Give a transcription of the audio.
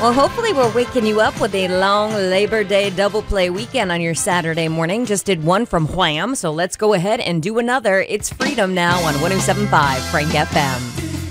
Well, hopefully we're waking you up with a long Labor Day double play weekend on your Saturday morning. Just did one from Wham, so let's go ahead and do another. It's Freedom now on 107.5 Frank FM.